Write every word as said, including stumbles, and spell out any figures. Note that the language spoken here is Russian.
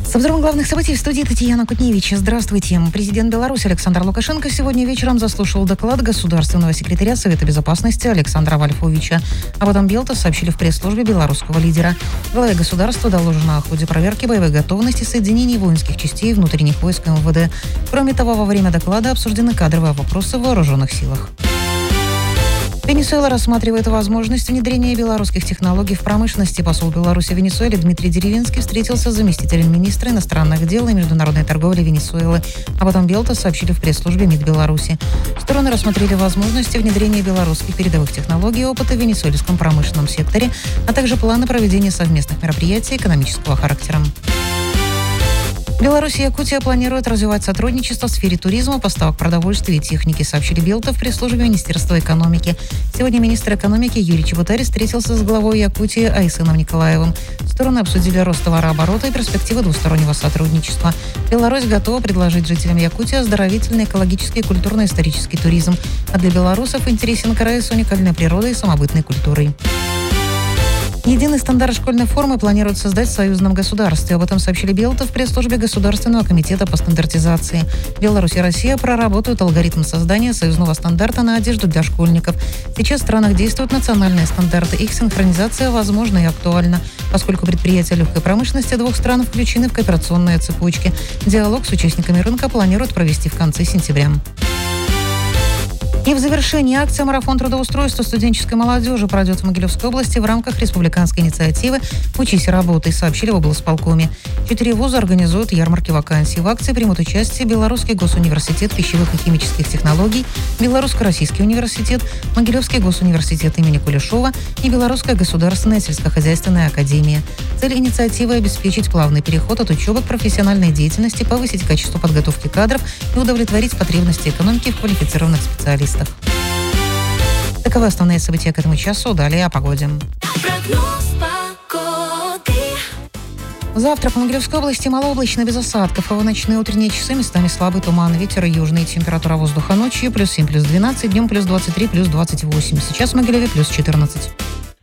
С обзором главных событий в студии Татьяна Кутневич. Здравствуйте. Президент Беларуси Александр Лукашенко сегодня вечером заслушал доклад государственного секретаря Совета безопасности Александра Вольфовича. Об этом Белта сообщили в пресс-службе белорусского лидера. Главе государства доложено о ходе проверки боевой готовности соединений воинских частей внутренних войск эм вэ дэ. Кроме того, во время доклада обсуждены кадровые вопросы в вооруженных силах. Венесуэла рассматривает возможность внедрения белорусских технологий в промышленности. Посол Беларуси в Венесуэле Дмитрий Деревинский встретился с заместителем министра иностранных дел и международной торговли Венесуэлы. Об этом Белта сообщили в пресс-службе МИД Беларуси. Стороны рассмотрели возможности внедрения белорусских передовых технологий и опыта в венесуэльском промышленном секторе, а также планы проведения совместных мероприятий экономического характера. Беларусь и Якутия планируют развивать сотрудничество в сфере туризма, поставок продовольствия и техники, сообщили Белта в пресс-службе Министерства экономики. Сегодня министр экономики Юрий Чеботарь встретился с главой Якутии Айсеном Николаевым. Стороны обсудили рост товарооборота и перспективы двустороннего сотрудничества. Беларусь готова предложить жителям Якутии оздоровительный, экологический и культурно-исторический туризм. А для белорусов интересен край с уникальной природой и самобытной культурой. Единый стандарт школьной формы планируют создать в союзном государстве. Об этом сообщили Белта в пресс-службе Государственного комитета по стандартизации. Беларусь и Россия проработают алгоритм создания союзного стандарта на одежду для школьников. Сейчас в странах действуют национальные стандарты. Их синхронизация возможна и актуальна, поскольку предприятия легкой промышленности двух стран включены в кооперационные цепочки. Диалог с участниками рынка планируют провести в конце сентября. И в завершении акции «Марафон трудоустройства студенческой молодежи» пройдет в Могилевской области в рамках республиканской инициативы «Учись работай», сообщили в облсполкоме. Четыре вуза организуют ярмарки вакансий. В акции примут участие Белорусский госуниверситет пищевых и химических технологий, Белорусско-Российский университет, Могилевский госуниверситет имени Кулешова и Белорусская государственная сельскохозяйственная академия. Цель инициативы – обеспечить плавный переход от учебы к профессиональной деятельности, повысить качество подготовки кадров и удовлетворить потребности экономики в квалифицированных специалистах. Таковы основные события к этому часу. Далее о погоде. Завтра по Могилевской области малооблачно без осадков, а в ночные и утренние часы местами слабый туман. Ветер южный. Температура воздуха ночью плюс семь, плюс двенадцать, днем плюс двадцать три, плюс двадцать восемь. Сейчас в Могилеве плюс четырнадцать.